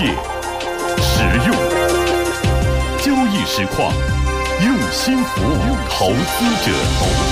切、实用，交易实况，用心服务投资者。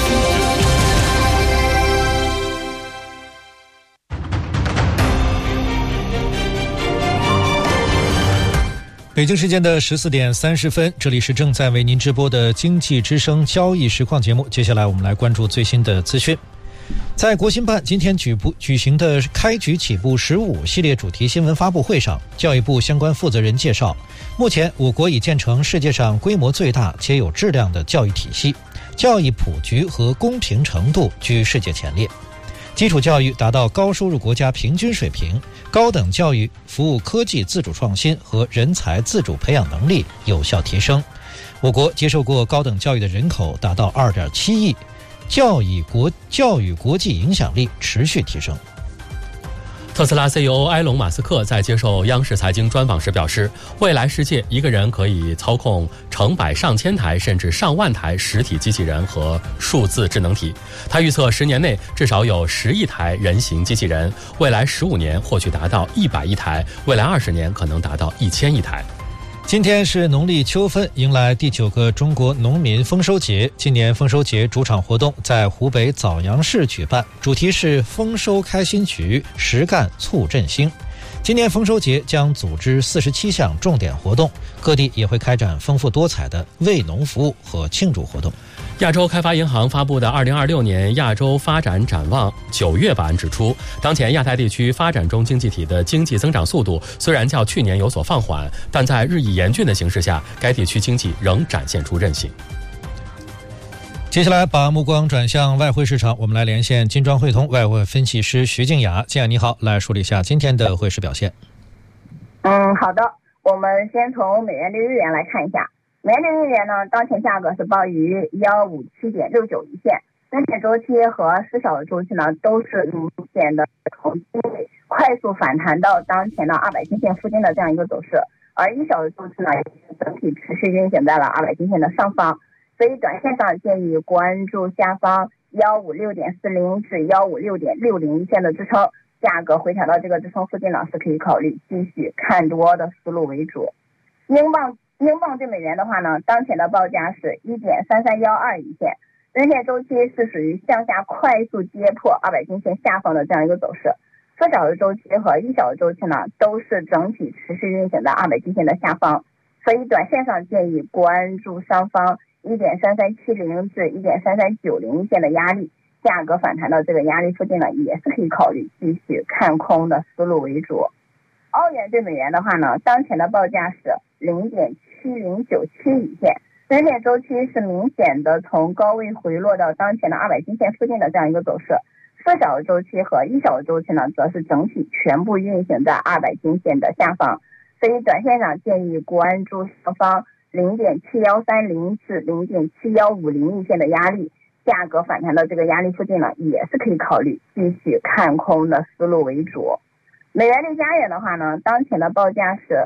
北京时间的14点30分，这里是正在为您直播的经济之声交易实况节目。接下来我们来关注最新的资讯。在国新办今天举行的开局起步15系列主题新闻发布会上，教育部相关负责人介绍，目前我国已建成世界上规模最大且有质量的教育体系，教育普及和公平程度居世界前列，基础教育达到高收入国家平均水平，高等教育服务科技自主创新和人才自主培养能力有效提升。我国接受过高等教育的人口达到2.7亿，教育国际影响力持续提升。 特斯拉 CEO 埃隆·马斯克在接受央视财经专访时表示，未来世界一个人可以操控成百上千台甚至上万台实体机器人和数字智能体。他预测10年内至少有10亿台人形机器人，未来15年或许达到100亿台，未来20年可能达到1000亿台。 今天是农历秋分，迎来第9个中国农民丰收节。今年丰收节主场活动在湖北枣阳市举办，主题是丰收开心曲，实干促振兴。今年丰收节将组织47项重点活动，各地也会开展丰富多彩的为农服务和庆祝活动。 亚洲开发银行发布的2026年亚洲发展展望9月版指出，当前亚太地区发展中经济体的经济增长速度虽然较去年有所放缓，但在日益严峻的形势下，该地区经济仍展现出韧性。 接下来把目光转向外汇市场，我们来连线金庄汇通外汇分析师徐静雅。静雅你好，来梳理一下今天的汇市表现。 好的，我们先从美元对日元来看一下。美元对日元呢，当前价格是报于157.69一线，分解周期和4小时周期呢都是明显的从低位快速反弹到当前的200均线附近的这样一个走势，而1小时周期呢也是整体持续运行在了200均线的上方，所以短线上建议关注下方156.40至156.60一线的支撑，价格回调到这个支撑附近呢是可以考虑继续看多的思路为主。英镑对美元的话呢，当前的报价是1.3312一线，日线周期是属于向下快速跌破200均线下方的这样一个走势，4小时周期和1小时周期呢都是整体持续运行在200均线的下方，所以短线上建议关注上方1.3370至1.3390一线的压力，价格反弹到这个压力附近呢也是可以考虑继续看空的思路为主。澳元对美元的话呢，当前的报价是0.7097一线，日线周期是明显的从高位回落到当前的200均线附近的这样一个走势，4小时周期和1小时周期呢则是整体全部运行在200均线的下方，所以短线上建议关注上方0.7130至0.7150一线的压力，价格反弹到这个压力附近呢也是可以考虑继续看空的思路为主。美元对加元的话呢，当前的报价是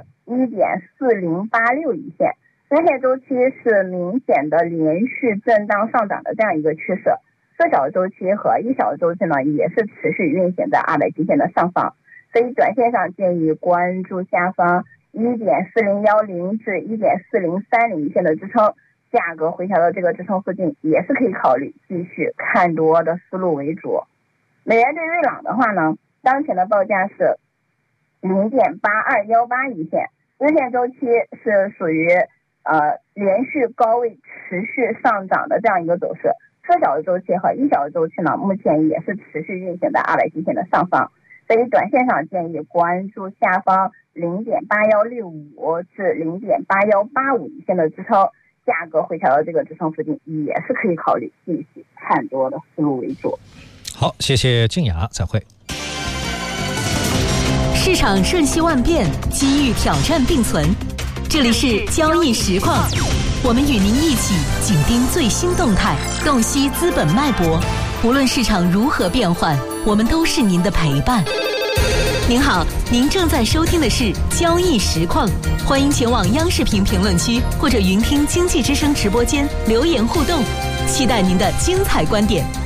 1.4086一线，日线周期是明显的连续震荡上涨的这样一个趋势，4小时周期和1小时周期呢也是持续运行在200均线的上方，所以短线上建议关注下方1.4010至1.4030一线的支撑，价格回调到这个支撑附近也是可以考虑继续看多的思路为主。美元对瑞郎的话呢，当前的报价是0.8218一线，日线周期是属于连续高位持续上涨的这样一个走势，4小时周期和1小时周期呢目前也是持续运行在200均线的上方，所以短线上建议关注下方0.8165至0.8185一线的支撑，价格回调到这个支撑附近也是可以考虑继续看多的思路为主。 好，谢谢静雅，再会。 市场瞬息万变，机遇挑战并存，这里是交易实况，我们与您一起紧盯最新动态，洞悉资本脉搏，无论市场如何变换，我们都是您的陪伴。您好，您正在收听的是交易实况，欢迎前往央视频评论区或者云听经济之声直播间留言互动，期待您的精彩观点。